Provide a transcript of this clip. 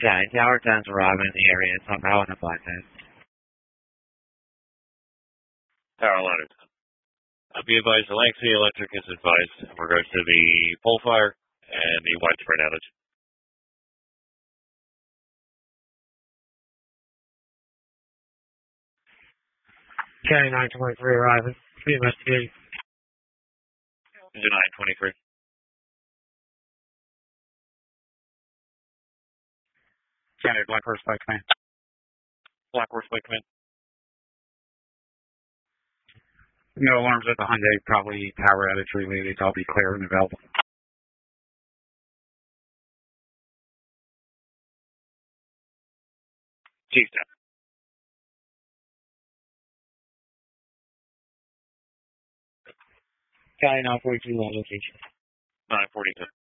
Yeah, Tower 10's arriving in the area somehow in the black net. Tower 11. Be advised, the Langston Electric is advised in regards to the pole fire and the widespread outage. County 923 arriving. Be investigating. Engine 923. County Black Horse by command. Black Horse by command. No alarms at the Hyundai, probably power outage related. I'll be clear and available. Chief down. County 942 location. 942.